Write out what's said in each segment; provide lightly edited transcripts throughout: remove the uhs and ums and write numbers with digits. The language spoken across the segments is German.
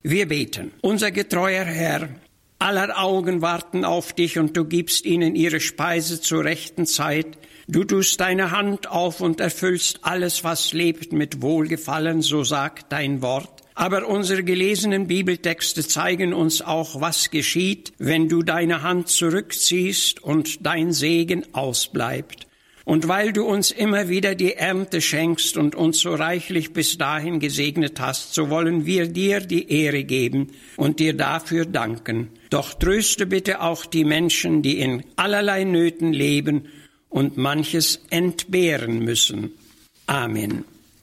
Wir beten. Unser getreuer Herr, aller Augen warten auf dich und du gibst ihnen ihre Speise zur rechten Zeit. Du tust deine Hand auf und erfüllst alles, was lebt, mit Wohlgefallen, so sagt dein Wort. Aber unsere gelesenen Bibeltexte zeigen uns auch, was geschieht, wenn du deine Hand zurückziehst und dein Segen ausbleibt. Und weil du uns immer wieder die Ernte schenkst und uns so reichlich bis dahin gesegnet hast, so wollen wir dir die Ehre geben und dir dafür danken. Doch tröste bitte auch die Menschen, die in allerlei Nöten leben und manches entbehren müssen. Amen.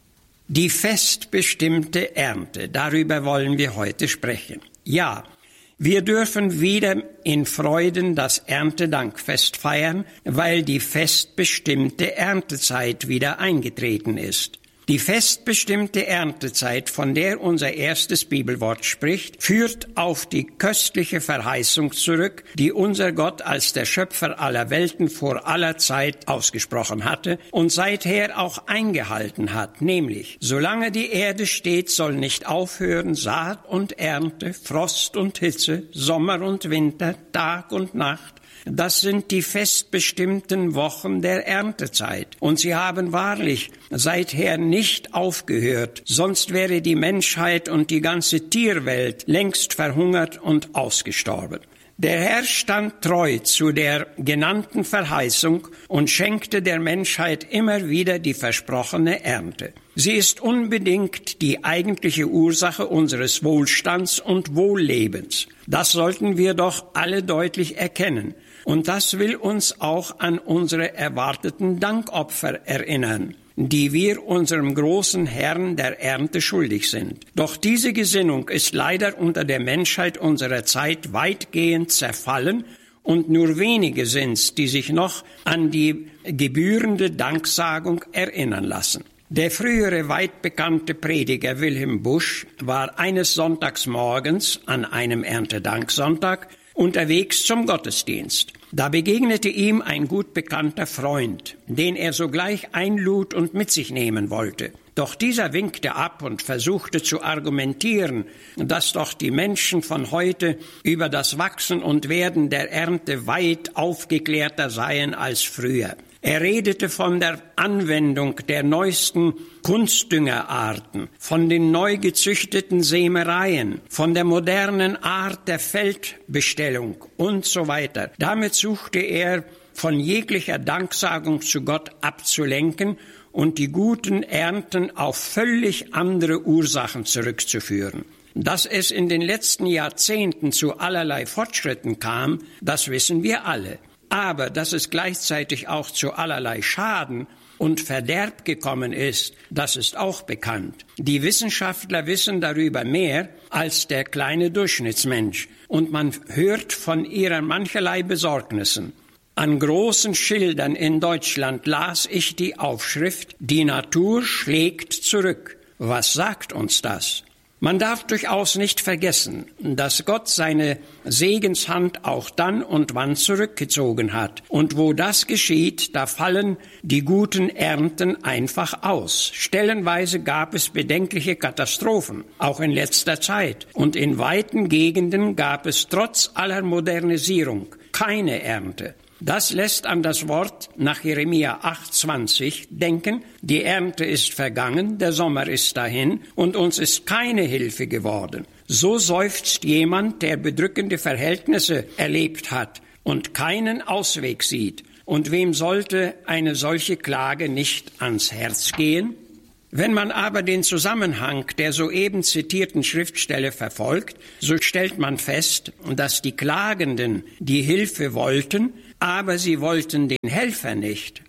Die festbestimmte Ernte, darüber wollen wir heute sprechen. Ja, wir dürfen wieder in Freuden das Erntedankfest feiern, weil die festbestimmte Erntezeit wieder eingetreten ist. Die festbestimmte Erntezeit, von der unser erstes Bibelwort spricht, führt auf die köstliche Verheißung zurück, die unser Gott als der Schöpfer aller Welten vor aller Zeit ausgesprochen hatte und seither auch eingehalten hat, nämlich: Solange die Erde steht, soll nicht aufhören Saat und Ernte, Frost und Hitze, Sommer und Winter, Tag und Nacht. Das sind die festbestimmten Wochen der Erntezeit. Und sie haben wahrlich seither nicht aufgehört, sonst wäre die Menschheit und die ganze Tierwelt längst verhungert und ausgestorben. Der Herr stand treu zu der genannten Verheißung und schenkte der Menschheit immer wieder die versprochene Ernte. Sie ist unbedingt die eigentliche Ursache unseres Wohlstands und Wohllebens. Das sollten wir doch alle deutlich erkennen. Und das will uns auch an unsere erwarteten Dankopfer erinnern, die wir unserem großen Herrn der Ernte schuldig sind. Doch diese Gesinnung ist leider unter der Menschheit unserer Zeit weitgehend zerfallen und nur wenige sind's, die sich noch an die gebührende Danksagung erinnern lassen. Der frühere weit bekannte Prediger Wilhelm Busch war eines Sonntagsmorgens an einem Erntedanksonntag unterwegs zum Gottesdienst. Da begegnete ihm ein gut bekannter Freund, den er sogleich einlud und mit sich nehmen wollte. Doch dieser winkte ab und versuchte zu argumentieren, dass doch die Menschen von heute über das Wachsen und Werden der Ernte weit aufgeklärter seien als früher. Er redete von der Anwendung der neuesten Kunstdüngerarten, von den neu gezüchteten Sämereien, von der modernen Art der Feldbestellung und so weiter. Damit suchte er, von jeglicher Danksagung zu Gott abzulenken und die guten Ernten auf völlig andere Ursachen zurückzuführen. Dass es in den letzten Jahrzehnten zu allerlei Fortschritten kam, das wissen wir alle. Aber dass es gleichzeitig auch zu allerlei Schaden und Verderb gekommen ist, das ist auch bekannt. Die Wissenschaftler wissen darüber mehr als der kleine Durchschnittsmensch und man hört von ihren mancherlei Besorgnissen. An großen Schildern in Deutschland las ich die Aufschrift: Die Natur schlägt zurück. Was sagt uns das? Man darf durchaus nicht vergessen, dass Gott seine Segenshand auch dann und wann zurückgezogen hat. Und wo das geschieht, da fallen die guten Ernten einfach aus. Stellenweise gab es bedenkliche Katastrophen, auch in letzter Zeit. Und in weiten Gegenden gab es trotz aller Modernisierung keine Ernte. Das lässt an das Wort nach Jeremia 8,20 denken: Die Ernte ist vergangen, der Sommer ist dahin und uns ist keine Hilfe geworden. So seufzt jemand, der bedrückende Verhältnisse erlebt hat und keinen Ausweg sieht. Und wem sollte eine solche Klage nicht ans Herz gehen? Wenn man aber den Zusammenhang der soeben zitierten Schriftstelle verfolgt, so stellt man fest, dass die Klagenden die Hilfe wollten, aber sie wollten den Helfer nicht.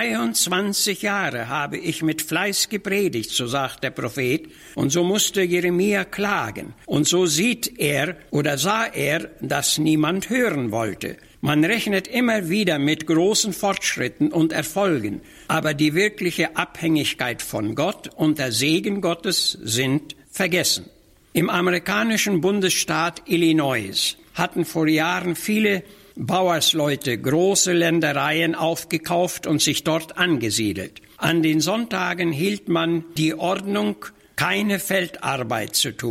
23 Jahre habe ich mit Fleiß gepredigt, so sagt der Prophet, und so musste Jeremia klagen. Und so sah er, dass niemand hören wollte. Man rechnet immer wieder mit großen Fortschritten und Erfolgen, aber die wirkliche Abhängigkeit von Gott und der Segen Gottes sind vergessen. Im amerikanischen Bundesstaat Illinois hatten vor Jahren viele Bauersleute große Ländereien aufgekauft und sich dort angesiedelt. An den Sonntagen hielt man die Ordnung, keine Feldarbeit zu tun.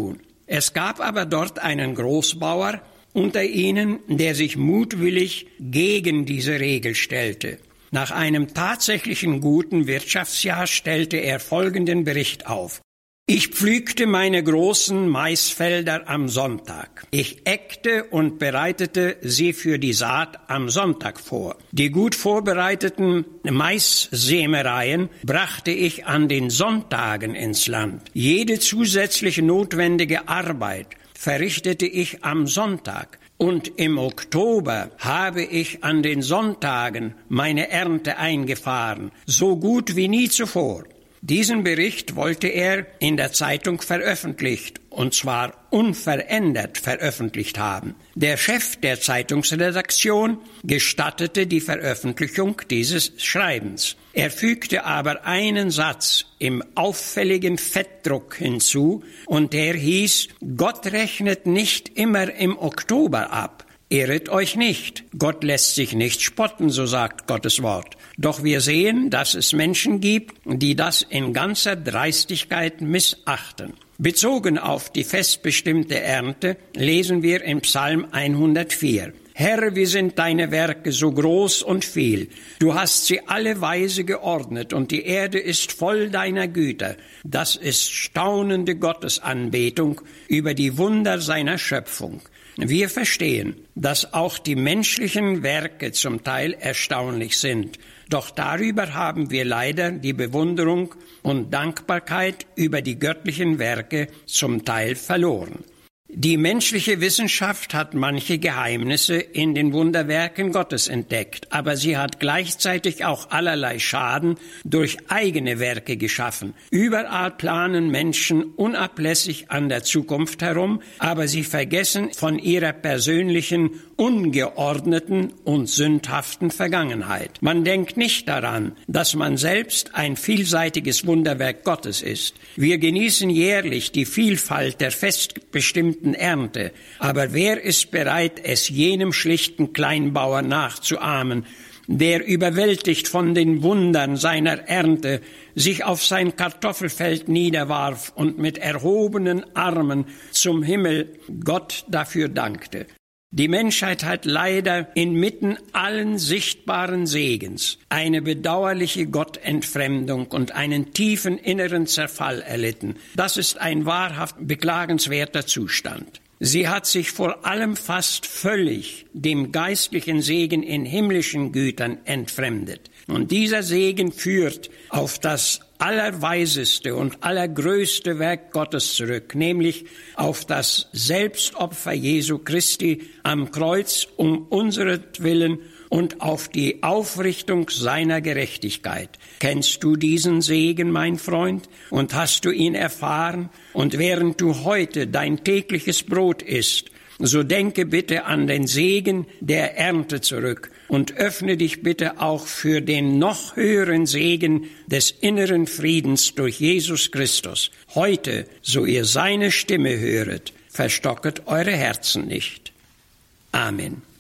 Es gab aber dort einen Großbauer unter ihnen, der sich mutwillig gegen diese Regel stellte. Nach einem tatsächlichen guten Wirtschaftsjahr stellte er folgenden Bericht auf. Ich pflügte meine großen Maisfelder am Sonntag. Ich äckte und bereitete sie für die Saat am Sonntag vor. Die gut vorbereiteten Maissämereien brachte ich an den Sonntagen ins Land. Jede zusätzliche notwendige Arbeit verrichtete ich am Sonntag. Und im Oktober habe ich an den Sonntagen meine Ernte eingefahren, so gut wie nie zuvor. Diesen Bericht wollte er in der Zeitung veröffentlicht, und zwar unverändert veröffentlicht haben. Der Chef der Zeitungsredaktion gestattete die Veröffentlichung dieses Schreibens. Er fügte aber einen Satz im auffälligen Fettdruck hinzu, und der hieß: Gott rechnet nicht immer im Oktober ab. Irret euch nicht, Gott lässt sich nicht spotten, so sagt Gottes Wort. Doch wir sehen, dass es Menschen gibt, die das in ganzer Dreistigkeit missachten. Bezogen auf die festbestimmte Ernte lesen wir im Psalm 104. Herr, wie sind deine Werke so groß und viel. Du hast sie alle weise geordnet und die Erde ist voll deiner Güter. Das ist staunende Gottesanbetung über die Wunder seiner Schöpfung. Wir verstehen, dass auch die menschlichen Werke zum Teil erstaunlich sind. Doch darüber haben wir leider die Bewunderung und Dankbarkeit über die göttlichen Werke zum Teil verloren. Die menschliche Wissenschaft hat manche Geheimnisse in den Wunderwerken Gottes entdeckt, aber sie hat gleichzeitig auch allerlei Schaden durch eigene Werke geschaffen. Überall planen Menschen unablässig an der Zukunft herum, aber sie vergessen von ihrer persönlichen, ungeordneten und sündhaften Vergangenheit. Man denkt nicht daran, dass man selbst ein vielseitiges Wunderwerk Gottes ist. Wir genießen jährlich die Vielfalt der festbestimmten Ernte. Aber wer ist bereit, es jenem schlichten Kleinbauer nachzuahmen, der überwältigt von den Wundern seiner Ernte sich auf sein Kartoffelfeld niederwarf und mit erhobenen Armen zum Himmel Gott dafür dankte? Die Menschheit hat leider inmitten allen sichtbaren Segens eine bedauerliche Gottentfremdung und einen tiefen inneren Zerfall erlitten. Das ist ein wahrhaft beklagenswerter Zustand. Sie hat sich vor allem fast völlig dem geistlichen Segen in himmlischen Gütern entfremdet. Und dieser Segen führt auf das allerweiseste und allergrößte Werk Gottes zurück, nämlich auf das Selbstopfer Jesu Christi am Kreuz um unseretwillen und auf die Aufrichtung seiner Gerechtigkeit. Kennst du diesen Segen, mein Freund, und hast du ihn erfahren? Und während du heute dein tägliches Brot isst, so denke bitte an den Segen der Ernte zurück und öffne dich bitte auch für den noch höheren Segen des inneren Friedens durch Jesus Christus. Heute, so ihr seine Stimme höret, verstocket eure Herzen nicht. Amen.